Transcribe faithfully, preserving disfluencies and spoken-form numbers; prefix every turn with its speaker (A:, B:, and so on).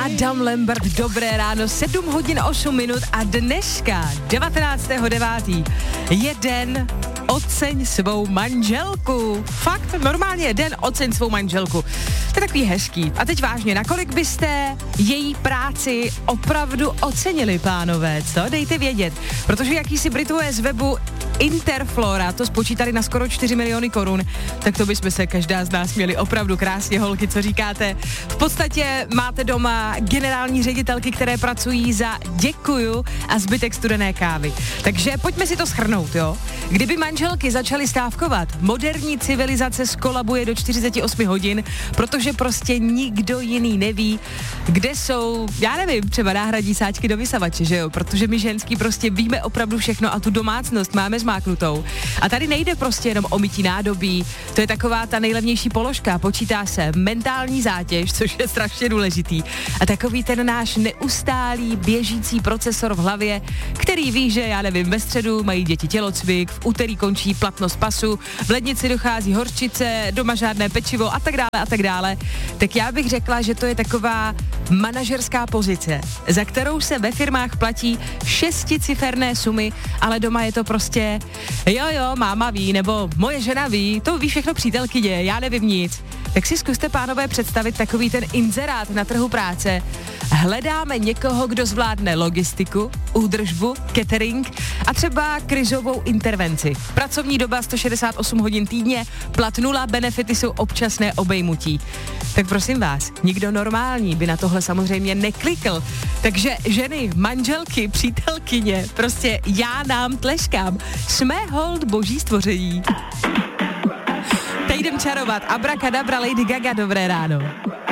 A: Adam Lambert, dobré ráno, sedm hodin osm minut a dneska, devatenáctého devátého je den oceň svou manželku. Fakt, normálně je den oceň svou manželku. To je takový hezký. A teď vážně, nakolik byste její práci opravdu ocenili, pánové, co? Dejte vědět. Protože jakýsi Britové z webu Interflora to spočítali na skoro čtyři miliony korun, tak to bychom se každá z nás měli opravdu krásně, holky, co říkáte. V podstatě máte doma generální ředitelky, které pracují za děkuju a zbytek studené kávy. Takže pojďme si to shrnout, jo? Kdyby manželky začaly stávkovat, moderní civilizace skolabuje do čtyřicet osm hodin, protože prostě nikdo jiný neví, kde jsou, já nevím, třeba náhradní sáčky do vysavače, že jo? Protože my ženský prostě víme opravdu všechno a tu domácnost máme zmáknutou. A tady nejde prostě jenom o mytí nádobí, to je taková ta nejlevnější položka, počítá se mentální zátěž, což je strašně důležitý. A takový ten náš neustálý běžící procesor v hlavě, který ví, že, já nevím, ve středu mají děti tělocvik, v úterý končí platnost pasu, v lednici dochází horčice, doma žádné pečivo a tak dále a tak dále. Tak já bych řekla, že to je taková manažerská pozice, za kterou se ve firmách platí šesticiferné sumy, ale doma je to prostě jo, jo, máma ví, nebo moje žena ví, to ví všechno přítelkyně, já nevím nic. Tak si zkuste, pánové, představit takový ten inzerát na trhu práce. Hledáme někoho, kdo zvládne logistiku, údržbu, catering a třeba krizovou intervenci. Pracovní doba sto šedesát osm hodin týdně, plat nula, benefity jsou občasné obejmutí. Tak prosím vás, nikdo normální by na tohle samozřejmě neklikl. Takže ženy, manželky, přítelkyně, prostě já nám tleskám. Jsme hold boží stvoření. Teď jdem čarovat. Abracadabra, Lady Gaga, dobré ráno.